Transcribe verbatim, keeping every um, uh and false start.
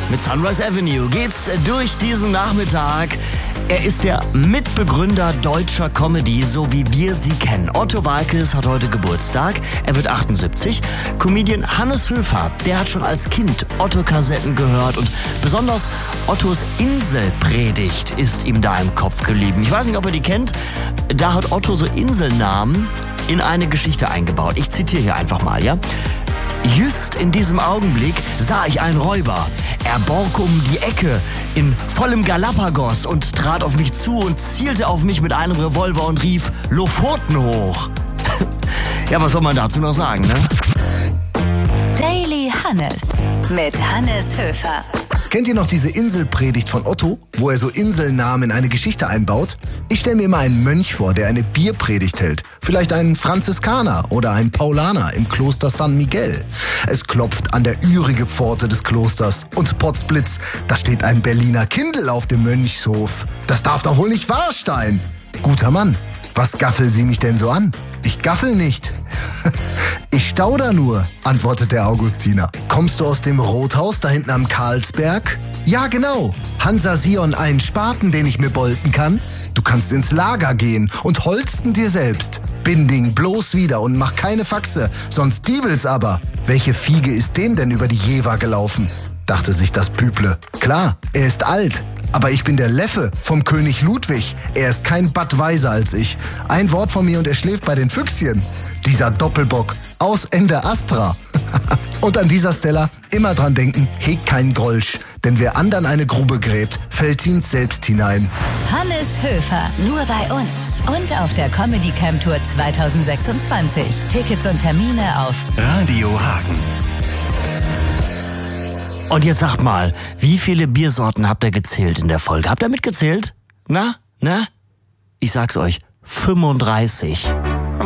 Mit Sunrise Avenue geht's durch diesen Nachmittag. Er ist der Mitbegründer deutscher Comedy, so wie wir sie kennen. Otto Waalkes hat heute Geburtstag. Er wird achtundsiebzig. Comedian Hannes Höfer, der hat schon als Kind Otto-Kassetten gehört. Und besonders Ottos Inselpredigt ist ihm da im Kopf geblieben. Ich weiß nicht, ob ihr die kennt. Da hat Otto so Inselnamen in eine Geschichte eingebaut. Ich zitiere hier einfach mal, ja? Just in diesem Augenblick sah ich einen Räuber. Er bog um die Ecke in vollem Galapagos und trat auf mich zu und zielte auf mich mit einem Revolver und rief: Lofoten hoch. Ja, was soll man dazu noch sagen, ne? Daily Hannes mit Hannes Höfer. Kennt ihr noch diese Inselpredigt von Otto, wo er so Inselnamen in eine Geschichte einbaut? Ich stelle mir immer einen Mönch vor, der eine Bierpredigt hält. Vielleicht einen Franziskaner oder einen Paulaner im Kloster San Miguel. Es klopft an der ürige Pforte des Klosters und potzblitz, da steht ein Berliner Kindl auf dem Mönchshof. Das darf doch wohl nicht wahr sein. Guter Mann, was gaffeln Sie mich denn so an? Ich gaffel nicht. Ich stauder nur, antwortet der Augustiner. Kommst du aus dem Rothaus da hinten am Karlsberg? Ja, genau. Hansa Sion einen Spaten, den ich mir bolten kann? Du kannst ins Lager gehen und holsten dir selbst. Binding bloß wieder und mach keine Faxe, sonst diebel's aber. Welche Fiege ist dem denn über die Jever gelaufen? Dachte sich das Büble. Klar, er ist alt. Aber ich bin der Leffe vom König Ludwig. Er ist kein Bad weiser als ich. Ein Wort von mir und er schläft bei den Füchschen. Dieser Doppelbock aus Ende Astra. Und an dieser Stelle immer dran denken, hegt keinen Grolsch. Denn wer anderen eine Grube gräbt, fällt ihn selbst hinein. Hannes Höfer, nur bei uns. Und auf der Comedy Camp Tour zwanzig sechsundzwanzig. Tickets und Termine auf Radio Hagen. Und jetzt sagt mal, wie viele Biersorten habt ihr gezählt in der Folge? Habt ihr mitgezählt? Na? Na? Ich sag's euch, fünfunddreißig.